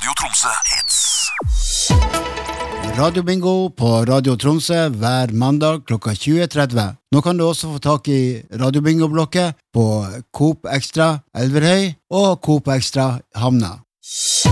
Radio Tromsø Hits. Radio Bingo på Radio Tromsø hver mandag klokka 20:30. Nå kan du også få tak i Radio Bingo-blokket på Coop Extra Elverhøy og Coop Extra Hamna.